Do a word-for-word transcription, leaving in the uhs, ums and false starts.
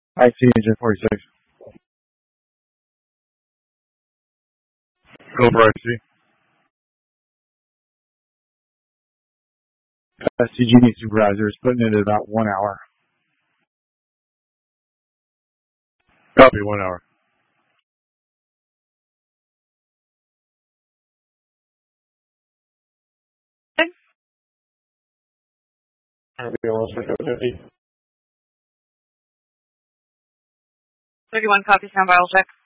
I C Engine forty-six. Go for I C. S T G D supervisor is putting it at about one hour. Copy, one hour. thirty-one, copy, sound viral check.